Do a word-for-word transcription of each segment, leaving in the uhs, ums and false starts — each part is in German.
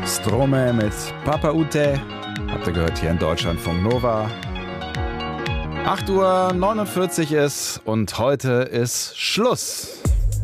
Strome mit Papa Ute. Habt ihr gehört hier in Deutschlandfunk Nova. acht Uhr neunundvierzig ist und heute ist Schluss.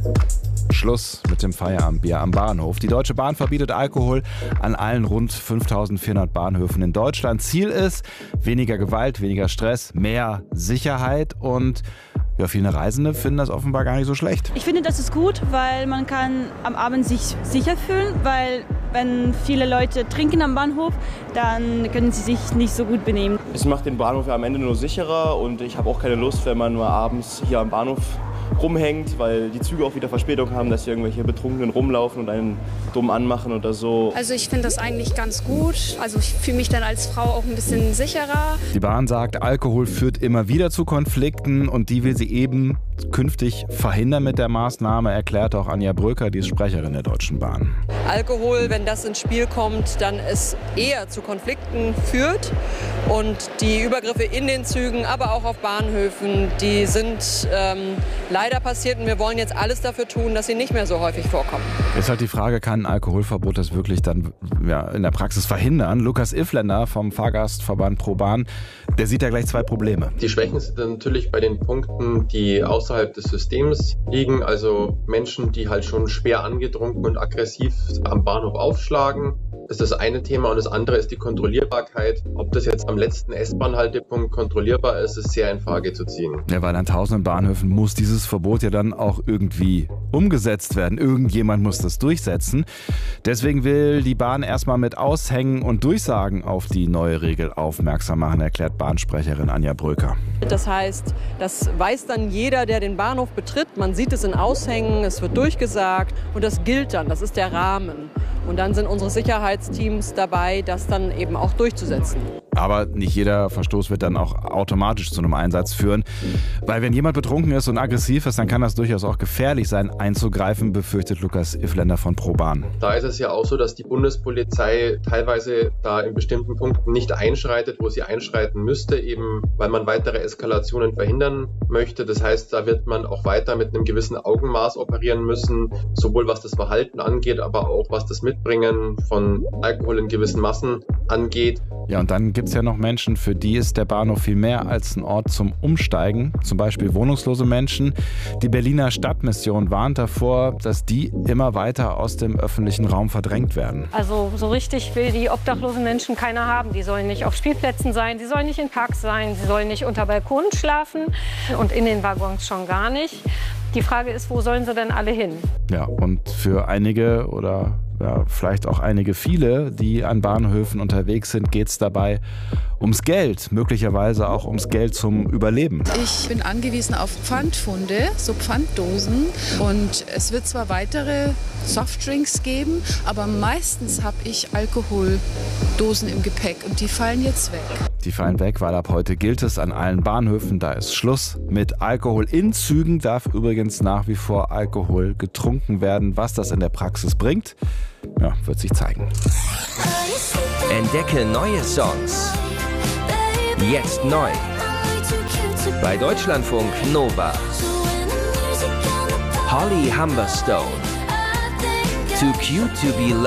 Schluss mit dem Feierabendbier am Bahnhof. Die Deutsche Bahn verbietet Alkohol an allen rund fünftausendvierhundert Bahnhöfen in Deutschland. Ziel ist weniger Gewalt, weniger Stress, mehr Sicherheit und ja, viele Reisende finden das offenbar gar nicht so schlecht. Ich finde, das ist gut, weil man kann am Abend sich sicher fühlen, weil wenn viele Leute trinken am Bahnhof, dann können sie sich nicht so gut benehmen. Es macht den Bahnhof ja am Ende nur sicherer und ich habe auch keine Lust, wenn man nur abends hier am Bahnhof rumhängt, weil die Züge auch wieder Verspätung haben, dass hier irgendwelche Betrunkenen rumlaufen und einen dumm anmachen oder so. Also ich finde das eigentlich ganz gut. Also ich fühle mich dann als Frau auch ein bisschen sicherer. Die Bahn sagt, Alkohol führt immer wieder zu Konflikten und die will sie eben künftig verhindern mit der Maßnahme, erklärt auch Anja Bröker, die ist Sprecherin der Deutschen Bahn. Alkohol, wenn das ins Spiel kommt, dann es eher zu Konflikten führt. Und die Übergriffe in den Zügen, aber auch auf Bahnhöfen, die sind ähm, leider passiert. Und wir wollen jetzt alles dafür tun, dass sie nicht mehr so häufig vorkommen. Ist halt die Frage, kann ein Alkoholverbot das wirklich dann ja, in der Praxis verhindern? Lukas Ifländer vom Fahrgastverband ProBahn, der sieht da gleich zwei Probleme. Die Schwächen sind natürlich bei den Punkten, die außerhalb des Systems liegen. Also Menschen, die halt schon schwer angetrunken und aggressiv am Bahnhof aufschlagen. Das ist das eine Thema und das andere ist die Kontrollierbarkeit. Ob das jetzt am letzten S-Bahn-Haltepunkt kontrollierbar ist, ist sehr in Frage zu ziehen. Ja, weil an tausenden Bahnhöfen muss dieses Verbot ja dann auch irgendwie umgesetzt werden. Irgendjemand muss das durchsetzen. Deswegen will die Bahn erstmal mit Aushängen und Durchsagen auf die neue Regel aufmerksam machen, erklärt Bahnsprecherin Anja Bröker. Das heißt, das weiß dann jeder, der den Bahnhof betritt. Man sieht es in Aushängen, es wird durchgesagt und das gilt dann, das ist der Rahmen. Und dann sind unsere Sicherheitsteams dabei, das dann eben auch durchzusetzen. Aber nicht jeder Verstoß wird dann auch automatisch zu einem Einsatz führen. Weil wenn jemand betrunken ist und aggressiv ist, dann kann das durchaus auch gefährlich sein, einzugreifen, befürchtet Lukas Ifländer von ProBahn. Da ist es ja auch so, dass die Bundespolizei teilweise da in bestimmten Punkten nicht einschreitet, wo sie einschreiten müsste, eben weil man weitere Eskalationen verhindern möchte. Das heißt, da wird man auch weiter mit einem gewissen Augenmaß operieren müssen, sowohl was das Verhalten angeht, aber auch was das Mitbringen von Alkohol in gewissen Massen angeht. Ja, und dann gibt es ja noch Menschen, für die ist der Bahnhof viel mehr als ein Ort zum Umsteigen, zum Beispiel wohnungslose Menschen. Die Berliner Stadtmission warnt davor, dass die immer weiter aus dem öffentlichen Raum verdrängt werden. Also so richtig will die obdachlosen Menschen keiner haben. Die sollen nicht auf Spielplätzen sein, die sollen nicht in Parks sein, sie sollen nicht unter Balkonen schlafen und in den Waggons schon gar nicht. Die Frage ist, wo sollen sie denn alle hin? Ja, und für einige oder ja, vielleicht auch einige viele, die an Bahnhöfen unterwegs sind, geht es dabei ums Geld, möglicherweise auch ums Geld zum Überleben. Ich bin angewiesen auf Pfandfunde, so Pfanddosen. Und es wird zwar weitere Softdrinks geben, aber meistens habe ich Alkoholdosen im Gepäck und die fallen jetzt weg. Die fallen weg, weil ab heute gilt es an allen Bahnhöfen, da ist Schluss mit Alkohol. In Zügen darf übrigens nach wie vor Alkohol getrunken werden. Was das in der Praxis bringt, ja, wird sich zeigen. Entdecke neue Songs. Jetzt neu. Bei Deutschlandfunk Nova. Holly Humberstone. Too Cute to Be Loved.